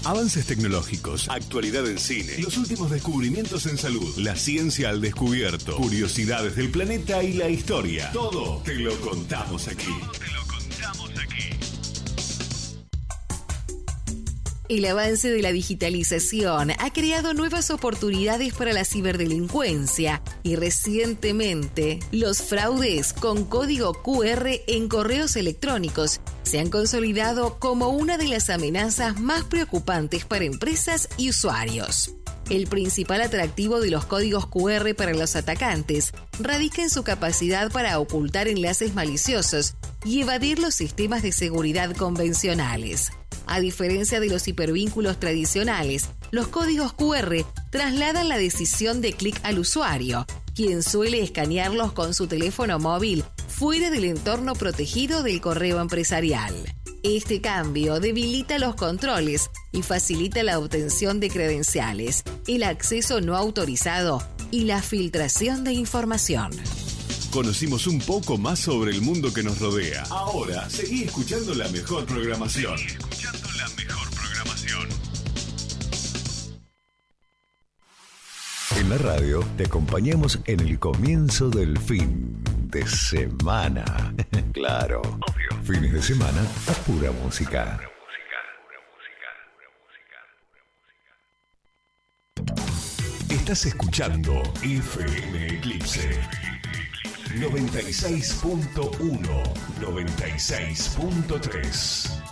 Avances tecnológicos, actualidad en cine, los últimos descubrimientos en salud, la ciencia al descubierto, curiosidades del planeta y la historia. Todo te lo contamos aquí. El avance de la digitalización ha creado nuevas oportunidades para la ciberdelincuencia y recientemente los fraudes con código QR en correos electrónicos se han consolidado como una de las amenazas más preocupantes para empresas y usuarios. El principal atractivo de los códigos QR para los atacantes radica en su capacidad para ocultar enlaces maliciosos y evadir los sistemas de seguridad convencionales. A diferencia de los hipervínculos tradicionales, los códigos QR trasladan la decisión de clic al usuario, quien suele escanearlos con su teléfono móvil fuera del entorno protegido del correo empresarial. Este cambio debilita los controles y facilita la obtención de credenciales, el acceso no autorizado y la filtración de información. Conocimos un poco más sobre el mundo que nos rodea. Ahora, seguí escuchando la mejor programación. En la radio te acompañamos en el comienzo del fin de semana. Claro, obvio. Fines de semana a pura música. Estás escuchando FM Eclipse 96.1, 96.3.